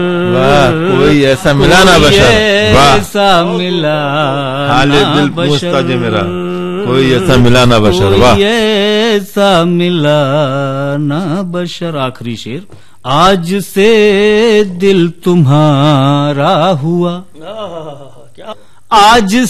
वाह, कोई ऐसा मिला ना बशर, वाह, ऐसा मिला हाल दिल पूछता जे मेरा, कोई ऐसा मिला ना बशर, वाह, ऐसा मिला ना बशर। आखिरी शेर, आज से दिल तुम्हारा हुआ, आज